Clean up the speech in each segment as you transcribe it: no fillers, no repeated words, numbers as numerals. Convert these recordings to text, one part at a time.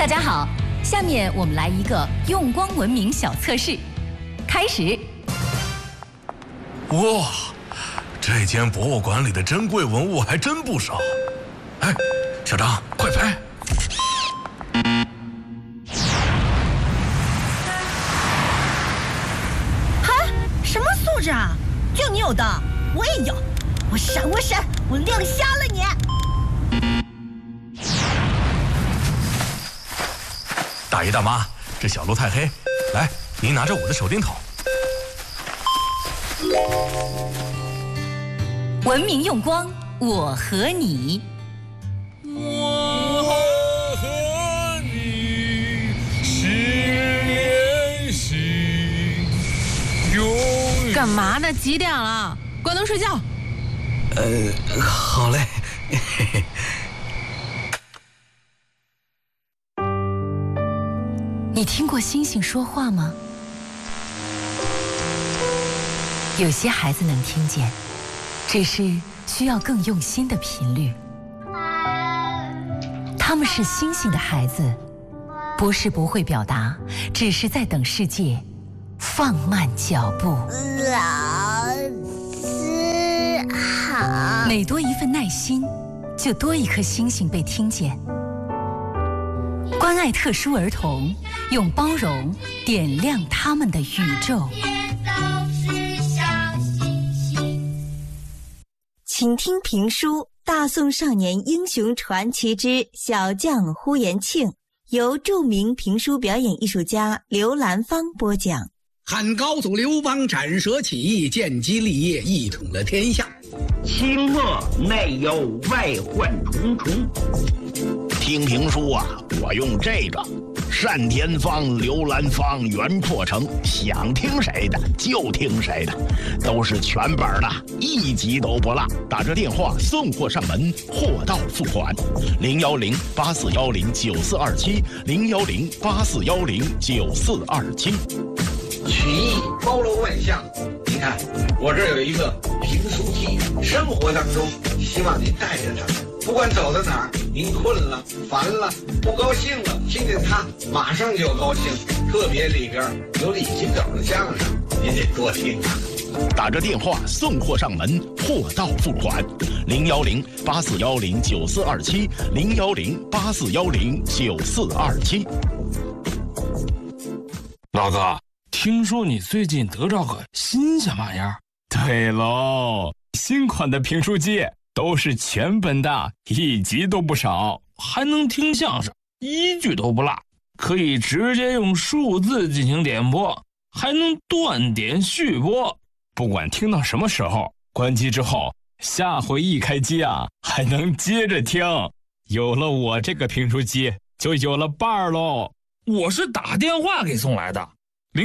大家好，下面我们来一个用光文明小测试，开始。 哇，这间博物馆里的珍贵文物还真不少。哎，小张，快拍！ 哈，什么素质啊？就你有的，我也有。我闪，我亮瞎了你！ 大爷大妈，这小路太黑，来，您拿着我的手电筒。 文明用光，我和你。 我和你是连心，永远。 干嘛呢？几点了？关灯睡觉。 好嘞。 你听过星星说话吗？有些孩子能听见，只是需要更用心的频率。他们是星星的孩子，不是不会表达，只是在等世界放慢脚步。 老师好。 每多一份耐心，就多一颗星星被听见。关爱特殊儿童，用包容点亮他们的宇宙。 请听评书《大宋少年英雄传奇之小将呼延庆》，由著名评书表演艺术家刘兰芳播讲。 汉高祖刘邦斩蛇起义，建基立业，一统了天下。 清末内忧外患重重。听评书啊，我用这个单田芳、刘兰芳、袁阔成，想听谁的就听谁的，都是全本的，一集都不落。打这电话送货上门，货到付款。010-8410-9427，010-8410-9427。 曲艺包罗万象，你看我这有一个评书机，生活当中希望您带着它，不管走到哪儿，您困了、烦了、不高兴了，听见它马上就高兴。特别里边有李金斗的相声，您得多听啊。 打着电话送货上门，货到付款。010-8410-9427，010-8410-9427。 老哥，听说你最近得着个新鲜玩意儿？ 对喽，新款的评书机都是全本的，一集都不少， 还能听相声，一句都不落，可以直接用数字进行点播，还能断点续播。 不管听到什么时候，关机之后，下回一开机啊，还能接着听。有了我这个评书机，就有了伴儿喽。 我是打电话给送来的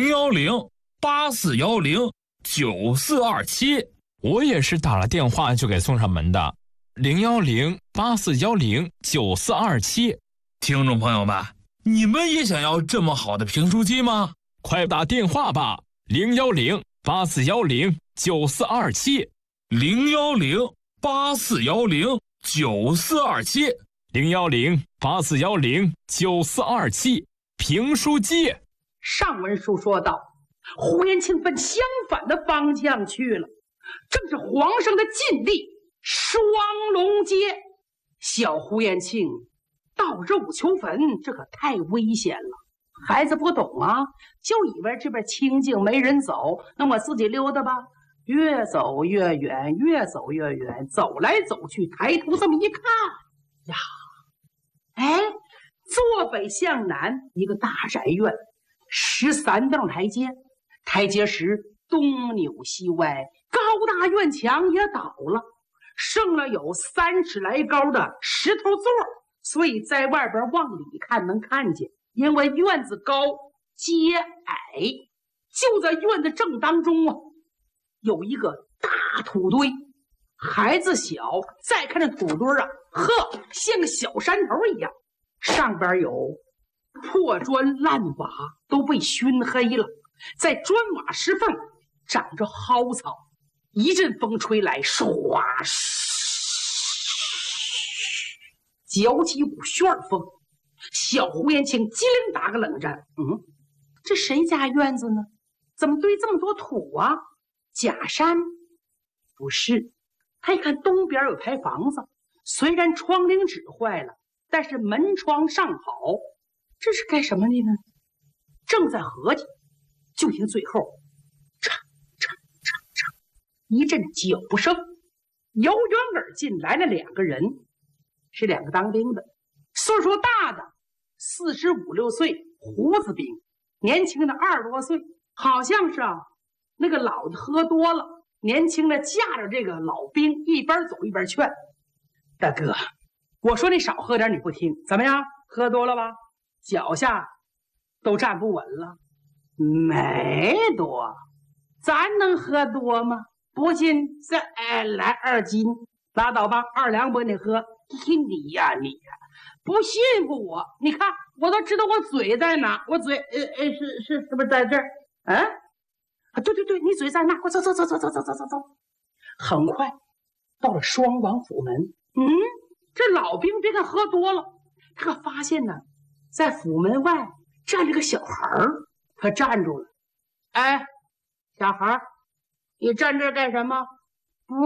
，010-8410-9427。 我也是打了电话就给送上门的，010-8410-9427。 听众朋友们，你们也想要这么好的评书机吗？ 快打电话吧，010-8410-9427， 010-8410-9427， 010-8410-9427。评书机。 上文书说到，呼延庆奔相反的方向去了，正是皇上的禁地双龙街。小呼延庆到肉球坟，这可太危险了。孩子不懂啊，就以为这边清静没人走，那么自己溜达吧。越走越远，越走越远，走来走去，抬头这么一看呀，哎，坐北向南一个大宅院，13凳台阶，台阶时东扭西歪，高大院墙也倒了，剩了有3尺来高的石头座，所以在外边往里看能看见。因为院子高街矮，就在院子正当中啊，有一个大土堆。孩子小，再看这土堆啊，呵，像个小山头一样，上边有破砖烂瓦，都被熏黑了，在砖瓦石缝长着蒿草，一阵风吹来，唰嘘，搅起股旋风， 小胡延庆机灵打个冷战，这谁家院子呢？怎么堆这么多土啊？假山？不是，他一看东边有排房子，虽然窗棂纸坏了，但是门窗尚好。这是干什么的呢？正在合计，就听最后嚓嚓嚓嚓一阵脚步声，由远而近来了2个人，是2个当兵的，岁数大的45、6岁，胡子兵；年轻的20多岁，好像是那个老的喝多了，年轻的架着这个老兵一边走一边劝：“大哥，我说你少喝点，你不听，怎么样？喝多了吧？脚下都站不稳了。没多，咱能喝多吗？不信再来2斤，拉倒吧，2两不给你喝。你呀，不信服我？你看，我都知道我嘴在哪，我嘴是不是在这儿？对，你嘴在那，快走。很快到了双王府门，这老兵别看喝多了，他可发现呢，在府门外站着个小孩儿，他站住了。哎，小孩，你站这儿干什么？